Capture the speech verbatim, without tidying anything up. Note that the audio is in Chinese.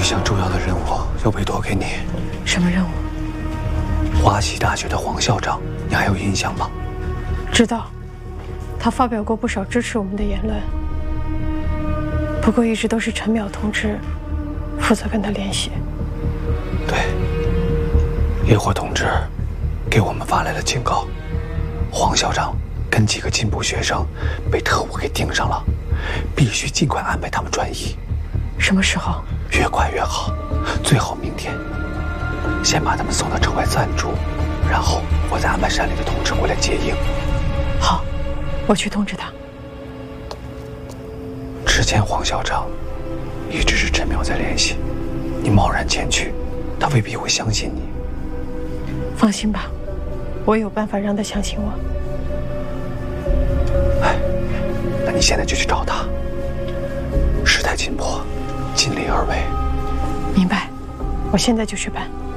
一项重要的任务要委托给你。 什么任务？ 华西大学的黄校长，你还有印象吗？ 知道，他发表过不少支持我们的言论。不过一直都是陈淼同志负责跟他联系。 对，烈火同志给我们发来了警告，黄校长跟几个进步学生被特务给盯上了，必须尽快安排他们转移。 什么时候？ 越快越好，最好明天。先把他们送到城外暂住，然后我再安排山里的同志过来接应。 好，我去通知他。 之前黄校长一直是陈淼在联系，你贸然前去，他未必会相信你。 放心吧，我有办法让他相信我。 哎，那你现在就去找他。事态紧迫，尽力而为。 明白，我现在就去办。